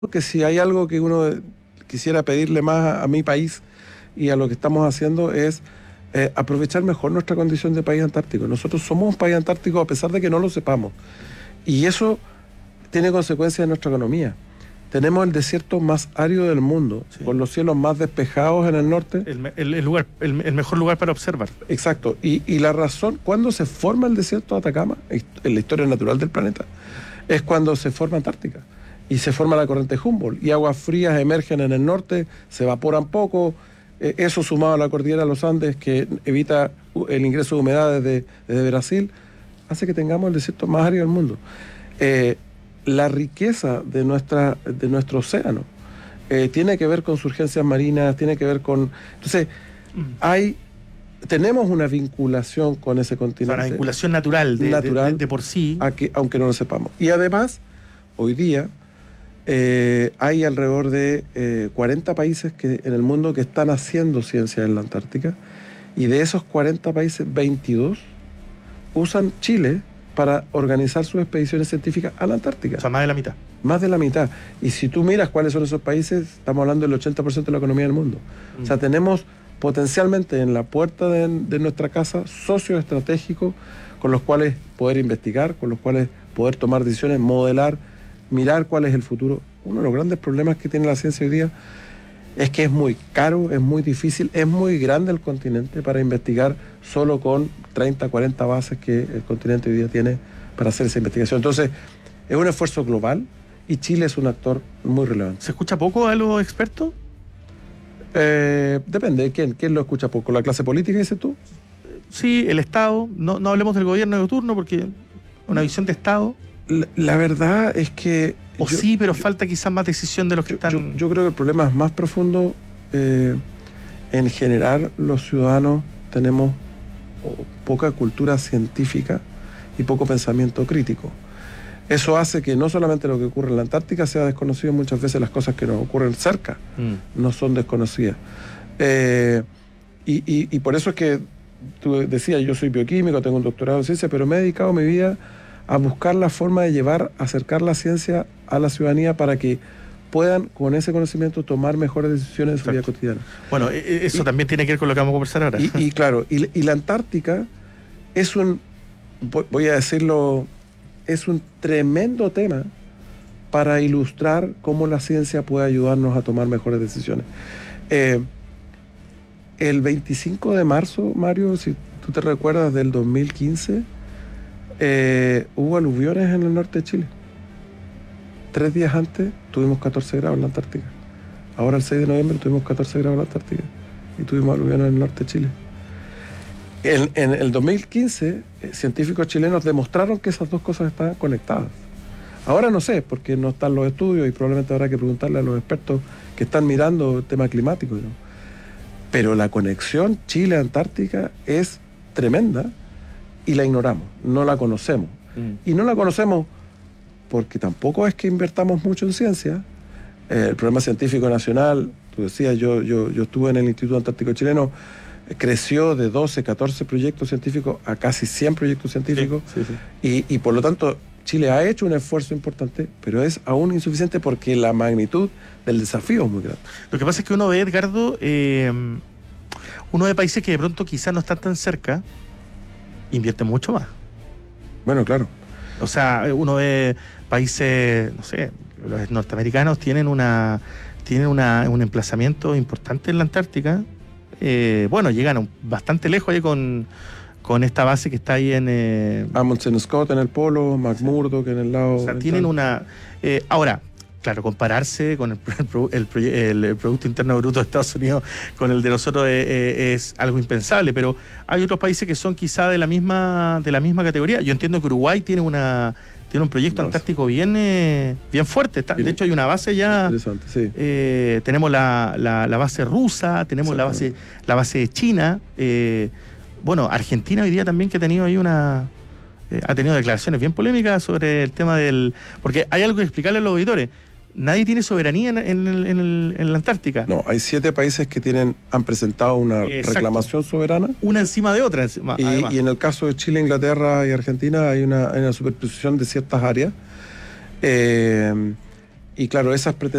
que si hay algo que uno quisiera pedirle más a mi país y a lo que estamos haciendo es aprovechar mejor nuestra condición de país antártico. Nosotros somos un país antártico a pesar de que no lo sepamos. Y eso tiene consecuencias en nuestra economía. Tenemos el desierto más árido del mundo, Sí. con los cielos más despejados en el norte. El mejor lugar para observar. Exacto. Y la razón, cuando se forma el desierto de Atacama, en la historia natural del planeta, es cuando se forma Antártica. Y se forma la corriente Humboldt. Y aguas frías emergen en el norte, se evaporan poco. Eso sumado a la cordillera de los Andes, que evita el ingreso de humedad desde Brasil, hace que tengamos el desierto más árido del mundo. La riqueza de nuestro océano tiene que ver con surgencias marinas, tiene que ver con... Entonces, tenemos una vinculación con ese continente. O sea, una vinculación natural de por sí. Aunque no lo sepamos. Y además, hoy día hay alrededor de 40 países en el mundo que están haciendo ciencia en la Antártica, y de esos 40 países, 22 usan Chile para organizar sus expediciones científicas a la Antártica. O sea, más de la mitad. Más de la mitad. Y si tú miras cuáles son esos países, estamos hablando del 80% de la economía del mundo. O sea, tenemos potencialmente en la puerta de nuestra casa socios estratégicos con los cuales poder investigar, con los cuales poder tomar decisiones, modelar, mirar cuál es el futuro. Uno de los grandes problemas que tiene la ciencia hoy día es que es muy caro, es muy difícil, es muy grande el continente para investigar solo con 30, 40 bases que el continente hoy día tiene para hacer esa investigación. Entonces, es un esfuerzo global y Chile es un actor muy relevante. ¿Se escucha poco a los expertos? Depende de quién. ¿Quién lo escucha poco? ¿La clase política, dices tú? Sí, el Estado. No hablemos del gobierno de turno porque una visión de Estado. La verdad es que... pero falta quizás más decisión de los que están... Yo creo que el problema es más profundo. En general, los ciudadanos tenemos poca cultura científica y poco pensamiento crítico. Eso hace que no solamente lo que ocurre en la Antártica sea desconocido, muchas veces las cosas que nos ocurren cerca no son desconocidas. Y por eso es que tú decías, yo soy bioquímico, tengo un doctorado en ciencia, pero me he dedicado mi vida a buscar la forma de acercar la ciencia a la ciudadanía para que puedan, con ese conocimiento, tomar mejores decisiones en su vida cotidiana. Bueno, eso también tiene que ver con lo que vamos a conversar ahora. Claro, la Antártica es voy a decirlo, es un tremendo tema para ilustrar cómo la ciencia puede ayudarnos a tomar mejores decisiones. El 25 de marzo, Mario, si tú te recuerdas, del 2015, hubo aluviones en el norte de Chile. 3 días antes tuvimos 14 grados en la Antártica. Ahora el 6 de noviembre tuvimos 14 grados en la Antártica y tuvimos aluviones en el norte de Chile. En el 2015, científicos chilenos demostraron que esas dos cosas estaban conectadas. Ahora no sé, porque no están los estudios y probablemente habrá que preguntarle a los expertos que están mirando el tema climático, ¿no? Pero la conexión Chile-Antártica es tremenda y la ignoramos, no la conocemos. Y no la conocemos porque tampoco es que invertamos mucho en ciencia. El Programa Científico Nacional, tú decías, yo estuve en el Instituto Antártico Chileno, creció de 12, 14 proyectos científicos a casi 100 proyectos científicos. Sí. Y por lo tanto, Chile ha hecho un esfuerzo importante, pero es aún insuficiente porque la magnitud del desafío es muy grande. Lo que pasa es que uno ve, Edgardo, uno de países que de pronto quizás no están tan cerca, invierte mucho más. Bueno, claro. O sea, uno ve países, no sé, los norteamericanos tienen un emplazamiento importante en la Antártica. Llegan bastante lejos ahí con esta base que está ahí en... Amundsen Scott en el polo, McMurdo que en el lado... O sea, tienen una... ahora, claro, compararse con el Producto Interno Bruto de Estados Unidos con el de nosotros es algo impensable, pero hay otros países que son quizá de la misma categoría. Yo entiendo que Uruguay tiene un proyecto antártico bien fuerte. De hecho, hay una base ya. Interesante, sí. Tenemos la base rusa, tenemos la base china. Argentina hoy día también, que ha tenido ahí ha tenido declaraciones bien polémicas sobre el tema porque hay algo que explicarle a los auditores. Nadie tiene soberanía en la Antártica. No, hay 7 países que han presentado una reclamación soberana. Una encima de otra. Y en el caso de Chile, Inglaterra y Argentina hay una superposición de ciertas áreas. Y claro, esas